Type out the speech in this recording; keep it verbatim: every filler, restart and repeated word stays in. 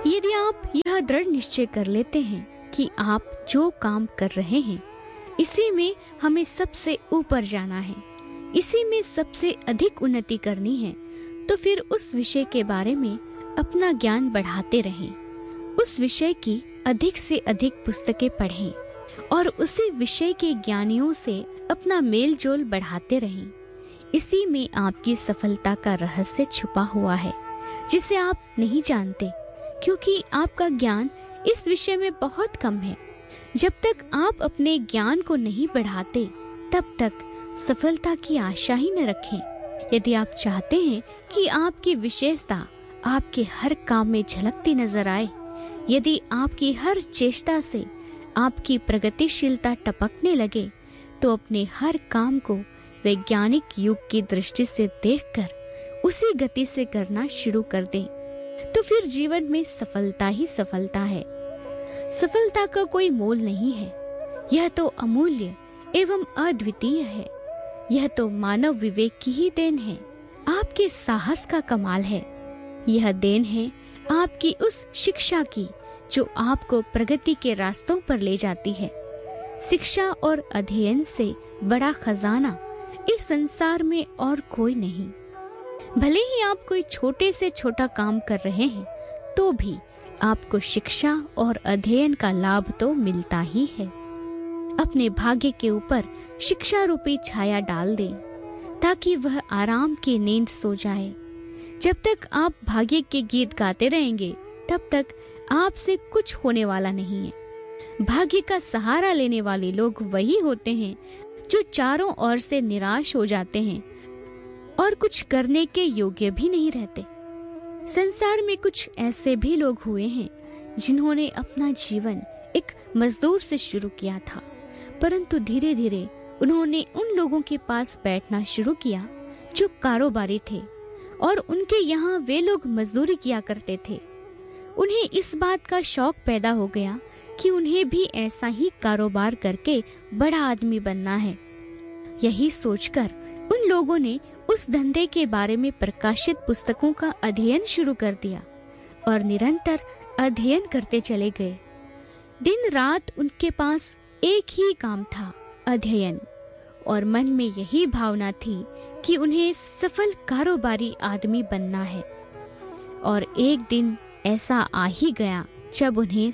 यदि आप यह दृढ़ निश्चय कर लेते हैं कि आप जो काम कर रहे हैं इसी में हमें सबसे ऊपर जाना है, इसी में सबसे अधिक उन्नति करनी है, तो फिर उस विषय के बारे में अपना ज्ञान बढ़ाते रहें, उस विषय की अधिक से अधिक पुस्तकें पढ़ें और उसी विषय के ज्ञानियों से अपना मेल जोल बढ़ाते रहें। इसी में आपकी सफलता का रहस्य छुपा हुआ है, जिसे आप नहीं जानते, क्योंकि आपका ज्ञान इस विषय में बहुत कम है। जब तक आप अपने ज्ञान को नहीं बढ़ाते, तब तक सफलता की आशा ही न रखें। यदि आप चाहते हैं कि आपकी विशेषता आपके हर काम में झलकती नजर आए, यदि आपकी हर चेष्टा से आपकी प्रगतिशीलता टपकने लगे, तो अपने हर काम को वैज्ञानिक युग की दृष्टि से देखकर उसी गति से करना शुरू कर दें, तो फिर जीवन में सफलता ही सफलता है। सफलता का कोई मोल नहीं है, यह तो अमूल्य एवं अद्वितीय है। यह तो मानव विवेक की ही देन है, आपके साहस का कमाल है। यह देन है आपकी उस शिक्षा की जो आपको प्रगति के रास्तों पर ले जाती है। शिक्षा और अध्ययन से बड़ा खजाना इस संसार में और कोई नहीं। भले ही आप कोई छोटे से छोटा काम कर रहे हैं, तो भी आपको शिक्षा और अध्ययन का लाभ तो मिलता ही है। अपने भाग्य के ऊपर शिक्षा रूपी छाया डाल दें, ताकि वह आराम की नींद सो जाए। जब तक आप भाग्य के गीत गाते रहेंगे, तब तक आपसे कुछ होने वाला नहीं है। भाग्य का सहारा लेने वाले लोग वही होते हैं जो चारों ओर से निराश हो जाते हैं और कुछ करने के योग्य भी नहीं रहते। संसार में कुछ ऐसे भी लोग हुए हैं जिन्होंने अपना जीवन एक मजदूर से शुरू किया था, परंतु धीरे धीरे उन्होंने उन लोगों के पास बैठना शुरू किया जो कारोबारी थे, और उनके यहाँ वे लोग मजदूरी किया करते थे। उन्हें इस बात का शौक पैदा हो गया कि उन्हें भी ऐसा ही कारोबार करके बड़ा आदमी बनना है। यही सोचकर उन लोगों ने उस धंधे के बारे में प्रकाशित पुस्तकों का अध्ययन शुरू कर दिया और निरंतर अध्ययन करते चले गए। दिन रात उनके पास एक ही काम था, अध्ययन, और मन में यही भावना थी कि उन्हें सफल कारोबारी आदमी बनना है। और एक दिन ऐसा आ ही गया जब उन्हें